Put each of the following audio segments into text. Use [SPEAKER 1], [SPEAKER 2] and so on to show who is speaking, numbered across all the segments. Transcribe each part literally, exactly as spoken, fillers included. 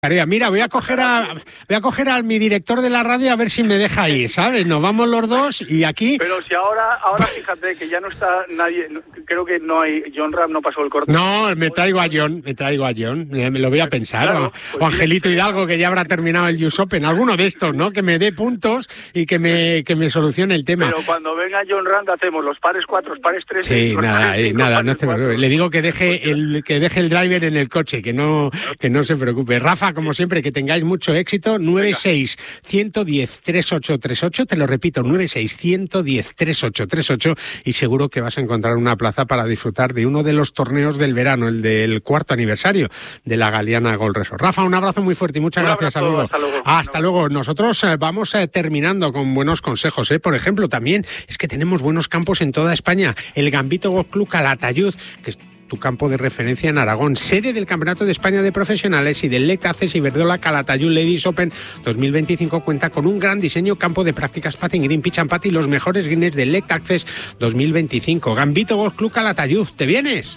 [SPEAKER 1] Mira, voy a coger a voy a coger a mi director de la radio a ver si me deja ir, ¿sabes? Nos vamos los dos y aquí...
[SPEAKER 2] Pero si ahora, ahora fíjate que ya no está nadie, creo que no hay, John Ram no pasó el corte.
[SPEAKER 1] No, me traigo a John, me traigo a John, me lo voy a pensar. Claro, o, pues o Angelito sí, Hidalgo, que ya habrá terminado el U S Open, alguno de estos, ¿no? Que me dé puntos y que me que me solucione el tema.
[SPEAKER 2] Pero cuando venga John Ram hacemos los pares cuatro, los pares tres...
[SPEAKER 1] Sí, nada, pares cinco, nada, pares no te preocupes. Le digo que deje el que deje el driver en el coche, que no, que no se preocupe. Rafa, como siempre, que tengáis mucho éxito. nueve seis, uno uno cero, tres ocho tres ocho, te lo repito, nueve seis, uno uno cero, tres ocho tres ocho, y seguro que vas a encontrar una plaza para disfrutar de uno de los torneos del verano, el del cuarto aniversario de la Galiana Golf Resort. Rafa, un abrazo muy fuerte y muchas
[SPEAKER 2] un
[SPEAKER 1] gracias,
[SPEAKER 2] abrazo,
[SPEAKER 1] amigo.
[SPEAKER 2] Hasta luego.
[SPEAKER 1] Hasta luego. Nosotros eh, vamos eh, terminando con buenos consejos, ¿eh? Por ejemplo, también es que tenemos buenos campos en toda España. El Gambito Golf Club Calatayud, que es tu campo de referencia en Aragón, sede del Campeonato de España de Profesionales y del Lec Access Iberdrola Calatayud Ladies Open dos mil veinticinco, cuenta con un gran diseño, campo de prácticas, putting green, pitch and putt y los mejores greens del Lec Access dos mil veinticinco. Gambito Golf Club Calatayud, ¿te vienes?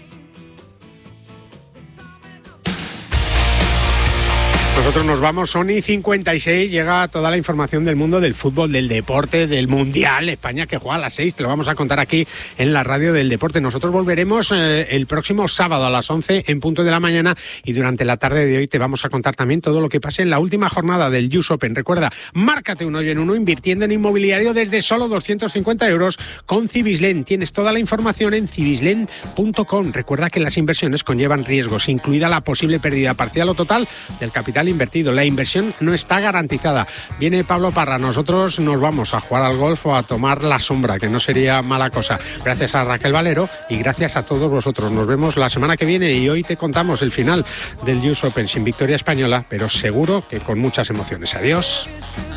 [SPEAKER 1] Nosotros nos vamos, son y cincuenta y seis, llega toda la información del mundo del fútbol, del deporte, del Mundial, España que juega a las seis, te lo vamos a contar aquí en la radio del deporte. Nosotros volveremos eh, el próximo sábado a las once en punto de la mañana y durante la tarde de hoy te vamos a contar también todo lo que pase en la última jornada del U S Open. Recuerda, márcate un hoyo en uno invirtiendo en inmobiliario desde solo doscientos cincuenta euros con Cibislen. Tienes toda la información en cibislen punto com. Recuerda que las inversiones conllevan riesgos, incluida la posible pérdida parcial o total del capital invertido. La inversión no está garantizada. Viene Pablo Parra, nosotros nos vamos a jugar al golf o a tomar la sombra, que no sería mala cosa. Gracias a Raquel Valero y gracias a todos vosotros. Nos vemos la semana que viene y hoy te contamos el final del U S Open sin victoria española, pero seguro que con muchas emociones. Adiós.